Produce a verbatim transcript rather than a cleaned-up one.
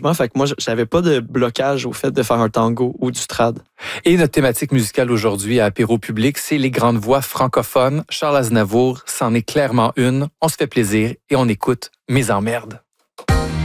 mouvement. Fait que moi, j'avais pas de blocage au fait de faire un tango ou du trad. Et notre thématique musicale aujourd'hui à Apéro Public, c'est les grandes voix francophones. Charles Aznavour, c'en est clairement une. On se fait plaisir et on écoute Mes emmerdes.